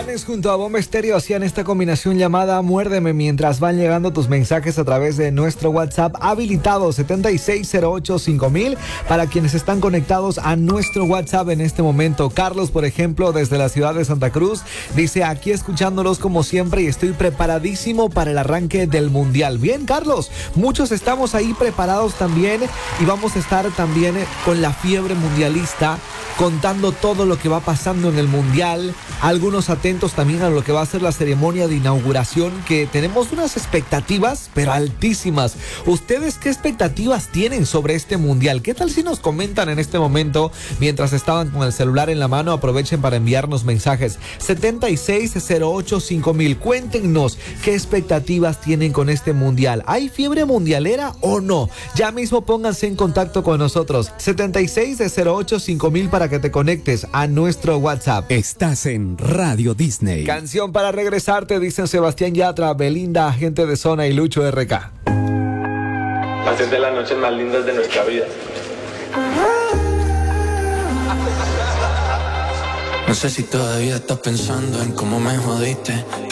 Juanes junto a Bomba Estéreo hacían esta combinación llamada Muérdeme, mientras van llegando tus mensajes a través de nuestro WhatsApp habilitado 76085000 para quienes están conectados a nuestro WhatsApp en este momento. Carlos, por ejemplo, desde la ciudad de Santa Cruz, dice: aquí escuchándolos como siempre y estoy preparadísimo para el arranque del Mundial. Bien, Carlos, muchos estamos ahí preparados también y vamos a estar también con la fiebre mundialista, contando todo lo que va pasando en el Mundial, algunos atentos también a lo que va a ser la ceremonia de inauguración, que tenemos unas expectativas pero altísimas. ¿Ustedes qué expectativas tienen sobre este Mundial? ¿Qué tal si nos comentan en este momento mientras estaban con el celular en la mano? Aprovechen para enviarnos mensajes 76085000. Cuéntenos qué expectativas tienen con este Mundial. ¿Hay fiebre mundialera o no? Ya mismo pónganse en contacto con nosotros 76085000 para que te conectes a nuestro WhatsApp. Estás en Radio Disney. Canción para regresarte, dicen Sebastián Yatra, Belinda, Agente de Zona y Lucho RK. Haces de las noches más lindas de nuestra vida. No sé si todavía estás pensando en cómo me jodiste.